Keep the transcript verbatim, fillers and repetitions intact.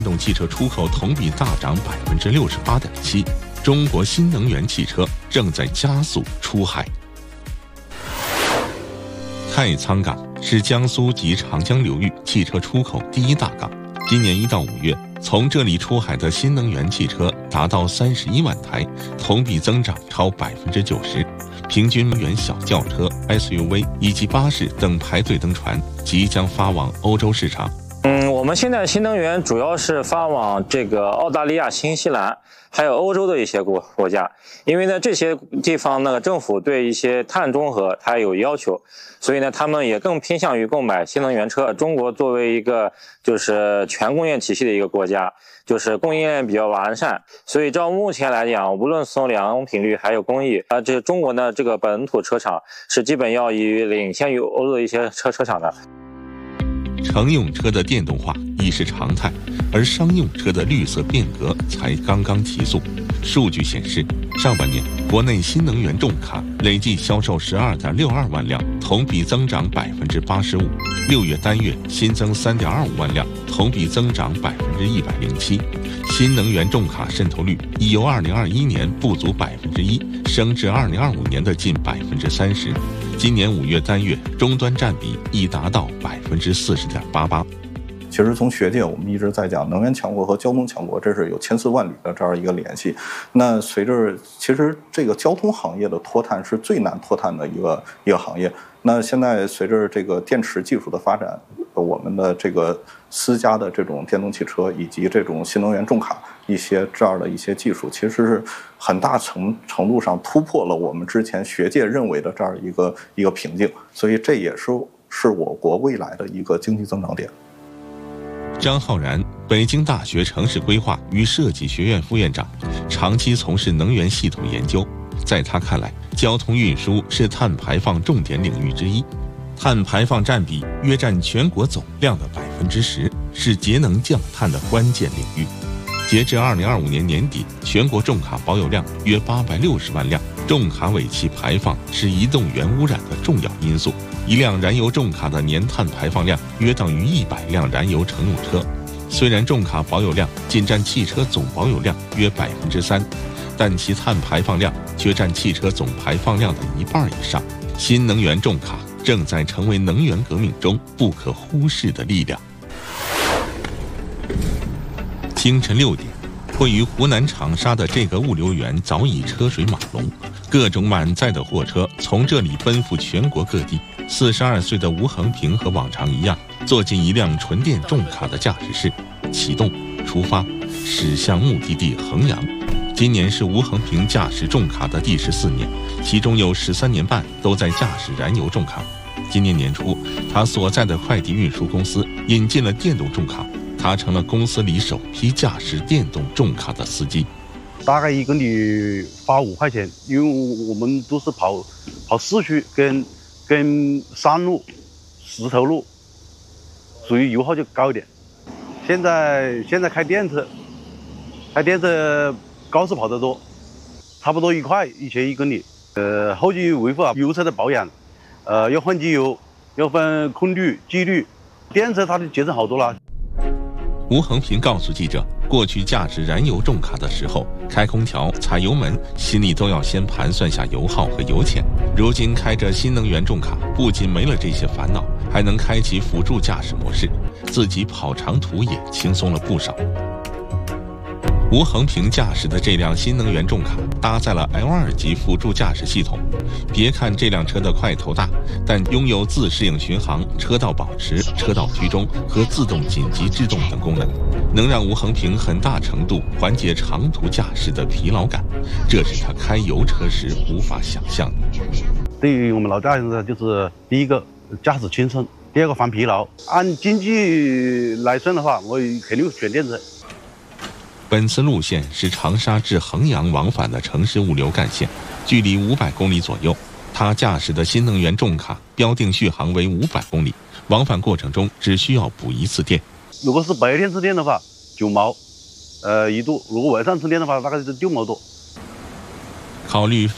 电动汽车出口同比大涨百分之六十八点七，中国新能源汽车正在加速出海。太仓港是江苏及长江流域汽车出口第一大港，今年一到五月，从这里出海的新能源汽车达到三十一万台，同比增长超百分之九十。平均能源小轿车、S U V 以及巴士等排队登船，即将发往欧洲市场。 嗯，我们现在新能源主要是发往这个澳大利亚、新西兰，还有欧洲的一些国国家，因为呢这些地方呢政府对一些碳中和它有要求，所以呢他们也更偏向于购买新能源车。中国作为一个就是全供应链体系的一个国家，就是供应链比较完善，所以照目前来讲，无论从良品率还有工艺，啊，这中国的这个本土车厂是基本要以领先于欧洲的一些车车厂的。 乘用车的电动化已是常态，而商用车的绿色变革才刚刚提速。数据显示，上半年国内新能源重卡累计销售十二点六二万辆，同比增长百分之八十五。六月单月新增三点二五万辆，同比增长百分之一百零七。新能源重卡渗透率已由二零二一年不足百分之一升至二零二五年的近百分之三十。今年五月单月终端占比已达到百分之四十点八八。 其实从学界我们一直在讲能源强国和交通强国，这是有千丝万缕的这样一个联系。那随着其实这个交通行业的脱碳是最难脱碳的一个一个行业。那现在随着这个电池技术的发展，我们的这个私家的这种电动汽车以及这种新能源重卡一些这样的一些技术，其实是很大程程度上突破了我们之前学界认为的这样一个一个瓶颈，所以这也是是我国未来的一个经济增长点。 张浩然，北京大学城市规划与设计学院副院长，长期从事能源系统研究。在他看来，交通运输是碳排放重点领域之一，碳排放占比约占全国总量的百分之十，是节能降碳的关键领域。截至二零二五年年底，全国重卡保有量约八百六十万辆。重卡尾气排放是移动源污染的重要因素，一辆燃油重卡的年碳排放量约等于一百辆燃油乘用车。虽然重卡保有量仅占汽车总保有量约百分之三，但其碳排放量却占汽车总排放量的一半以上。新能源重卡正在成为能源革命中不可忽视的力量。清晨六点，位于湖南长沙的这个物流园早已车水马龙，各种满载的货车从这里奔赴全国各地。四十二岁的吴恒平和往常一样，坐进一辆纯电重卡的驾驶室，启动、出发，驶向目的地衡阳。今年是吴恒平驾驶重卡的第十四年，其中有十三年半都在驾驶燃油重卡。今年年初，他所在的快递运输公司引进了电动重卡，他成了公司里首批驾驶电动重卡的司机。 大概一公里花五块钱，因为我们都是跑跑市区跟跟山路、石头路，属于油耗就高一点。现在现在开电车，开电车高速跑得多，差不多一块一钱一公里。呃，后期维护啊，油车的保养，呃，要换机油，要换空滤、机滤。电车它就节省好多了。 吴恒平告诉记者，过去驾驶燃油重卡的时候，开空调、踩油门，心里都要先盘算下油耗和油钱。如今开着新能源重卡，不仅没了这些烦恼，还能开启辅助驾驶模式，自己跑长途也轻松了不少。吴恒平驾驶的这辆新能源重卡搭载了 L 二 级辅助驾驶系统。别看这辆车的块头大，但拥有自适应巡航、车道保持、车道居中和自动紧急制动等功能，能让吴恒平很大程度缓解长途驾驶的疲劳感，这是他开油车时无法想象的。 对于我们老驾驶呢，就是第一个驾驶轻松，第二个防疲劳。按经济来算的话，我肯定选电车。 本次路线是长沙至衡阳往返的城市物流干线，距离五百公里左右。他驾驶的新能源重卡标定续航为五百公里，往返过程中只需要补一次电。 如果是白天充电的话，九毛，呃一度；如果晚上充电的话，大概是六毛多。 考虑